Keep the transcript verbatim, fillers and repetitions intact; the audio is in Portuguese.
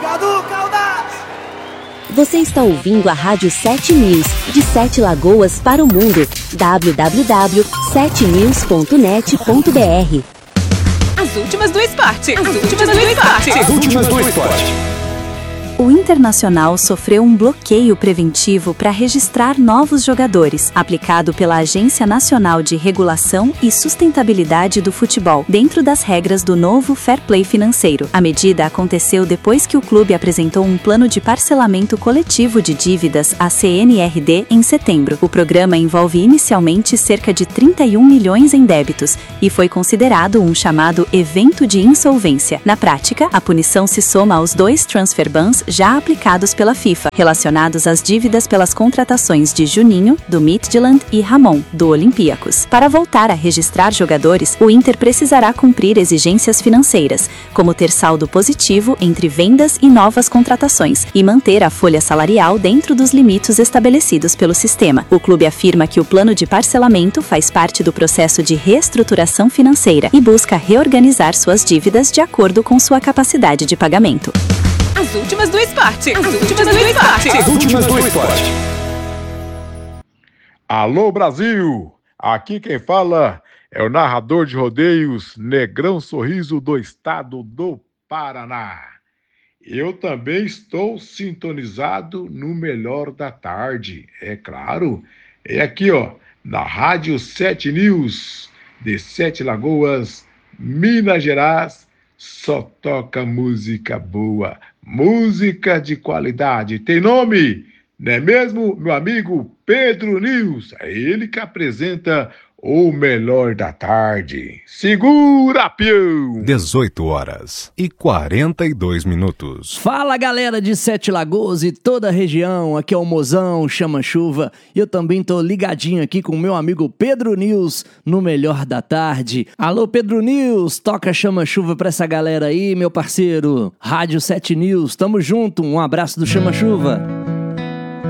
Cadu, Caldas! Você está ouvindo a Rádio sete News, de Sete Lagoas para o mundo. w w w ponto sete news ponto net ponto b r. As últimas do esporte. As últimas do esporte. As últimas do esporte. O Internacional sofreu um bloqueio preventivo para registrar novos jogadores, aplicado pela Agência Nacional de Regulação e Sustentabilidade do Futebol, dentro das regras do novo Fair Play financeiro. A medida aconteceu depois que o clube apresentou um plano de parcelamento coletivo de dívidas à C N R D em setembro. O programa envolve inicialmente cerca de trinta e um milhões em débitos e foi considerado um chamado evento de insolvência. Na prática, a punição se soma aos dois transfer bans já aplicados pela FIFA, relacionados às dívidas pelas contratações de Juninho, do Midtjylland, e Ramon, do Olympiacos. Para voltar a registrar jogadores, o Inter precisará cumprir exigências financeiras, como ter saldo positivo entre vendas e novas contratações, e manter a folha salarial dentro dos limites estabelecidos pelo sistema. O clube afirma que o plano de parcelamento faz parte do processo de reestruturação financeira e busca reorganizar suas dívidas de acordo com sua capacidade de pagamento. As últimas do esporte. As últimas do esporte. As últimas do esporte. Alô, Brasil! Aqui quem fala é o narrador de rodeios Negrão Sorriso do estado do Paraná. Eu também estou sintonizado no Melhor da Tarde, é claro. É aqui, ó, na Rádio sete News, de Sete Lagoas, Minas Gerais. Só toca música boa, música de qualidade. Tem nome, não é mesmo, meu amigo Pedro News? É ele que apresenta o Melhor da Tarde. Segura, peão! dezoito horas e quarenta e dois minutos. Fala, galera de Sete Lagoas e toda a região. Aqui é o Mozão, Chama Chuva. E eu também tô ligadinho aqui com o meu amigo Pedro News no Melhor da Tarde. Alô, Pedro News, toca Chama Chuva pra essa galera aí, meu parceiro. Rádio sete News, tamo junto. Um abraço do Chama Chuva.